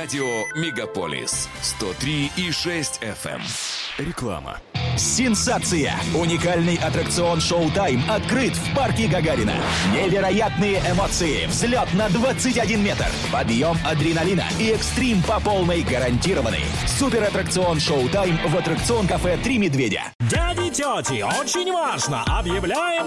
Радио Мегаполис 103,6 FM. Реклама. Сенсация! Уникальный аттракцион «Шоу-тайм» открыт в парке Гагарина. Невероятные эмоции, взлет на 21 метр, подъем адреналина и экстрим по полной гарантированы. Супер-аттракцион «Шоу-тайм» в аттракцион-кафе «Три медведя». Дяди и тети, очень важно! Объявляем